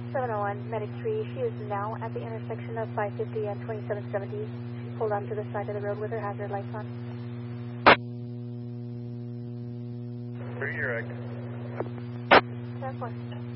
701, Medic 3. She is now at the intersection of 550 and 2770. She pulled off to the side of the road with her hazard lights on. Redirect. 10-4.